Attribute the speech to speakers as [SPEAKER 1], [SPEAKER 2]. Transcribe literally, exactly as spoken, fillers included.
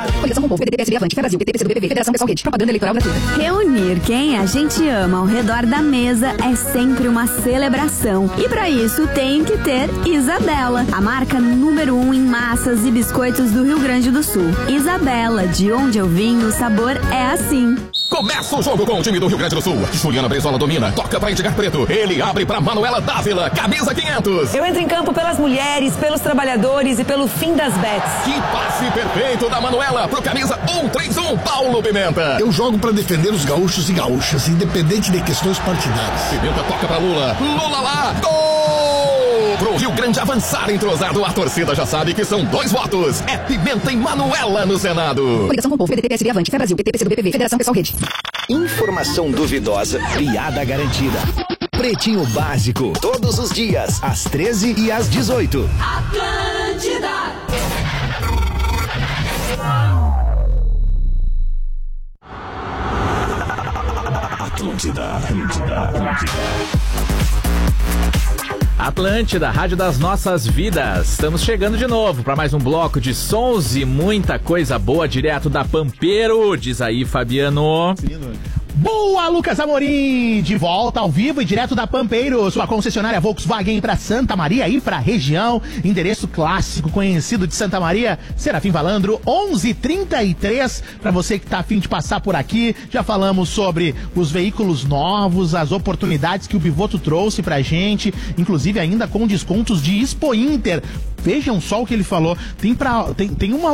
[SPEAKER 1] Coligação com o povo, P D T, P S B, Avante, Fé Brasil, P T, P C do B, P V, Federação Pessoal Rede, propaganda eleitoral gratuita.
[SPEAKER 2] Reunir quem a gente ama ao redor da mesa é sempre uma celebração. E para isso tem que ter Isabela, a marca número um em massas e biscoitos do Rio Grande do Sul. Isabela, de onde eu vim, o sabor é assim.
[SPEAKER 3] Começa o jogo com o time do Rio Grande do Sul. Juliana Brizola domina, toca para Edgar Preto. Ele abre para Manuela Dávila, camisa quinhentos.
[SPEAKER 4] Eu entro em campo pelas mulheres, pelos trabalhadores e pelo fim das bets.
[SPEAKER 3] Que passe perfeito da Manuela pro camisa cento e trinta e um, Paulo Pimenta.
[SPEAKER 5] Eu jogo para defender os gaúchos e gaúchas, independente de questões partidárias.
[SPEAKER 3] Pimenta toca para Lula. Lula lá, gol! Pro Rio Grande avançar entrosado, a torcida já sabe que são dois votos. É Pimenta e Manuela no Senado.
[SPEAKER 1] Coligação com o povo, P D T, P S B, Avante, Fé Brasil, P T, P C do B, P V, Federação Pessoal Rede.
[SPEAKER 6] Informação duvidosa, piada garantida. Pretinho Básico, todos os dias, às treze e às dezoito.
[SPEAKER 7] Atlântida.
[SPEAKER 3] Atlântida, Atlântida, Atlântida.
[SPEAKER 8] Atlântida, rádio das nossas vidas. Estamos chegando de novo para mais um bloco de sons e muita coisa boa direto da Pampeiro. Diz aí, Fabiano.
[SPEAKER 9] Boa, Lucas Amorim! De volta ao vivo e direto da Pampeiro, sua concessionária Volkswagen para Santa Maria e para região. Endereço clássico conhecido de Santa Maria, Serafim Valandro, onze trinta e três. Para você que tá a fim de passar por aqui, já falamos sobre os veículos novos, as oportunidades que o Bivoto trouxe pra gente, inclusive ainda com descontos de Expo Inter. Vejam só o que ele falou. Tem, pra, tem, tem uma